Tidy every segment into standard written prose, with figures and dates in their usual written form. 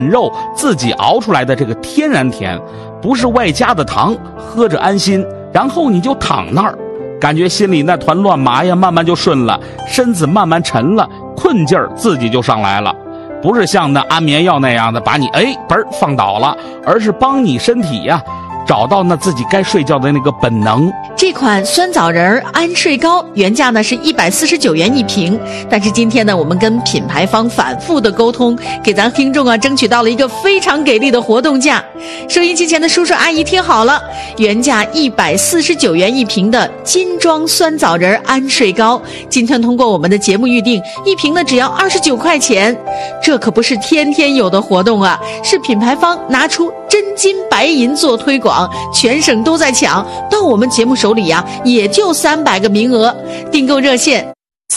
肉自己熬出来的这个天然甜，不是外加的糖，喝着安心，然后你就躺那儿，感觉心里那团乱麻呀慢慢就顺了，身子慢慢沉了，困劲儿自己就上来了。不是像那安眠药那样的把你放倒了，而是帮你身体呀找到那自己该睡觉的那个本能。 这款酸枣仁安睡膏原价呢是149元一瓶，但是今天呢我们跟品牌方反复的沟通，给咱听众争取到了一个非常给力的活动价。收音机前的叔叔阿姨听好了，原价149元一瓶的金装酸枣仁安睡膏，今天通过我们的节目预定，一瓶呢只要29块钱。这可不是天天有的活动啊，是品牌方拿出真金白银做推广，全省都在抢，到我们节目手里呀也就300个名额。订购热线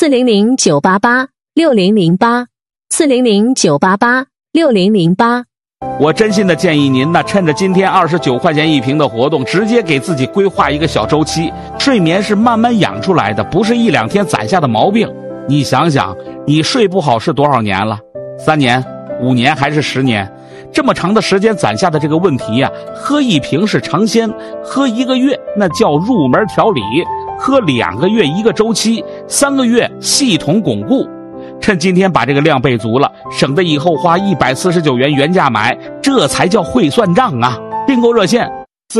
400-988-6008，400-988-6008。 我真心的建议您呢，趁着今天29块钱一瓶的活动，直接给自己规划一个小周期。睡眠是慢慢养出来的，不是1、2天攒下的毛病。你想想，你睡不好是多少年了？3年、5年还是10年？这么长的时间攒下的这个问题呀，喝1瓶是尝鲜，喝1个月那叫入门调理，喝2个月1个周期，3个月系统巩固。趁今天把这个量备足了，省得以后花149元原价买，这才叫会算账啊！订购热线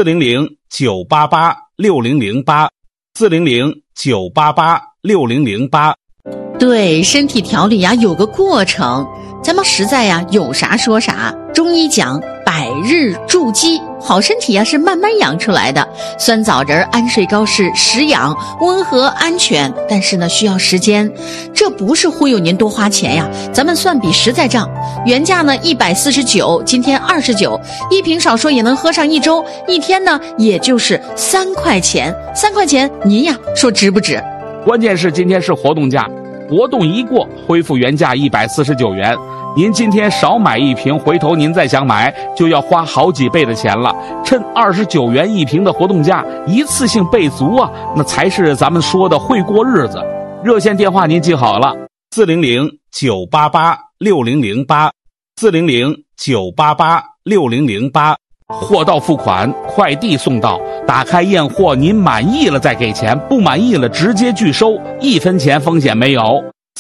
400-988-6008，400-988-6008。 对，身体调理呀有个过程，咱们实在呀有啥说啥。中医讲百日筑基，好身体呀是慢慢养出来的。酸枣仁安睡膏是实养、温和、安全，但是呢需要时间。这不是忽悠您多花钱呀，咱们算笔实在账。原价呢149，今天29，一瓶少说也能喝上1周，一天呢也就是3块钱。3块钱您呀说值不值？ 关键是今天是活动价，活动一过恢复原价149元。您今天少买1瓶，回头您再想买就要花好几倍的钱了。趁29元一瓶的活动价，一次性备足啊，那才是咱们说的会过日子。热线电话您记好了 ，400-988-6008，400-988-6008。 货到付款，快递送到，打开验货，您满意了再给钱，不满意了直接拒收，1分钱风险没有。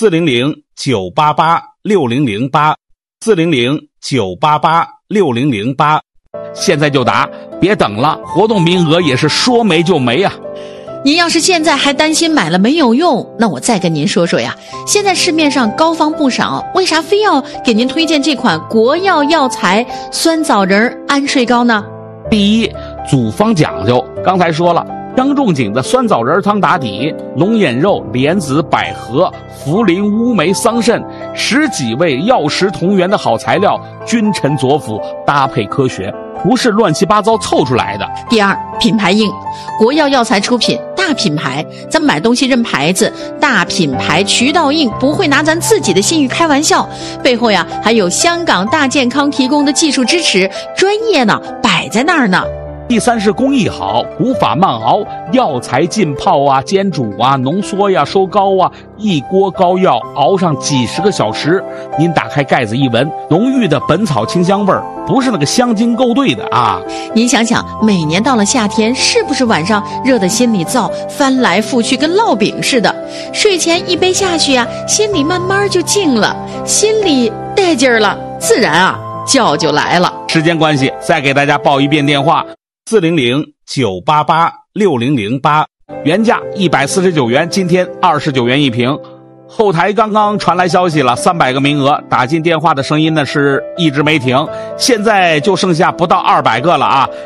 400-988-6008，400-988-6008。 现在就打，别等了，活动名额也是说没就没啊。 您要是现在还担心买了没有用，那我再跟您说说呀，现在市面上膏方不少，为啥非要给您推荐这款国药药材酸枣仁安睡膏呢？ 第一，组方讲究，刚才说了，张仲景的酸枣仁汤打底，龙眼肉、莲子、百合、茯苓、乌梅、桑葚10几味药食同源的好材料，君臣佐辅，搭配科学，不是乱七八糟凑出来的。 第二，品牌硬，国药药材出品，大品牌，咱们买东西认牌子，大品牌渠道硬，不会拿咱自己的信誉开玩笑，背后呀还有香港大健康提供的技术支持，专业呢摆在那儿呢。 第三是工艺好，古法慢熬，药材浸泡啊、煎煮啊、浓缩呀、收膏啊，一锅膏药熬上几10个小时，您打开盖子一闻，浓郁的本草清香味儿，不是那个香精勾兑的啊。 您想想，每年到了夏天，是不是晚上热得心里燥，翻来覆去跟烙饼似的？睡前一杯下去啊，心里慢慢就静了，心里带劲儿了，自然啊觉就来了。 时间关系，再给大家报一遍电话 ，400-988-6008， 原价149元，今天29元一瓶。后台刚刚传来消息了，300个名额，打进电话的声音呢是一直没停，现在就剩下不到200个了啊。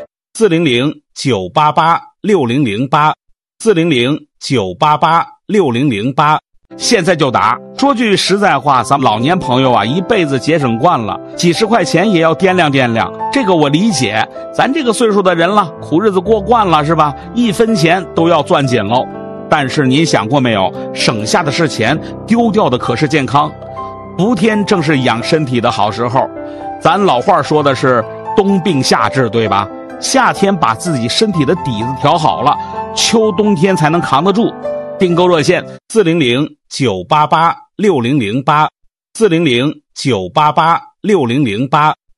400-988-6008，400-988-6008。 现在就打。说句实在话，咱们老年朋友啊，一辈子节省惯了，几十块钱也要掂量掂量，这个我理解，咱这个岁数的人了，苦日子过惯了是吧？1分钱都要攥紧喽。但是您想过没有，省下的是钱，丢掉的可是健康。伏天正是养身体的好时候，咱老话说的是冬病夏治，对吧？夏天把自己身体的底子调好了，秋冬天才能扛得住。订购热线 400-988-6008，400-988-6008。